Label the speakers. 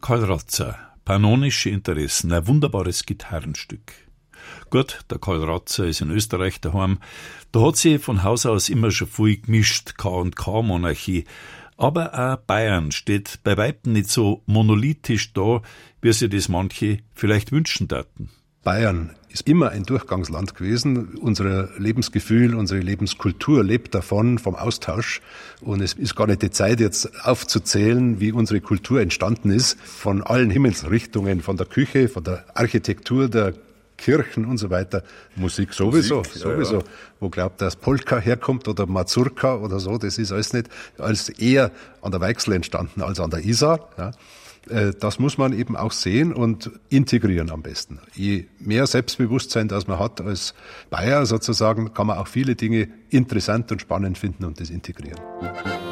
Speaker 1: Karl Ratzer, Pannonische Interessen, ein wunderbares Gitarrenstück. Gut, der Karl Ratzer ist in Österreich daheim. Da hat sie von Haus aus immer schon viel gemischt, K&K-Monarchie. Aber auch Bayern steht bei weitem nicht so monolithisch da, wie sich das manche vielleicht wünschen würden.
Speaker 2: Bayern ist immer ein Durchgangsland gewesen. Unser Lebensgefühl, unsere Lebenskultur lebt davon, vom Austausch. Und es ist gar nicht die Zeit, jetzt aufzuzählen, wie unsere Kultur entstanden ist. Von allen Himmelsrichtungen, von der Küche, von der Architektur, der Kirchen und so weiter. Musik sowieso. Ja. Wo glaubt, dass Polka herkommt oder Mazurka oder so, das ist alles nicht, als eher an der Weichsel entstanden als an der Isar. Ja. Das muss man eben auch sehen und integrieren am besten. Je mehr Selbstbewusstsein, das man hat als Bayer sozusagen, kann man auch viele Dinge interessant und spannend finden und das integrieren.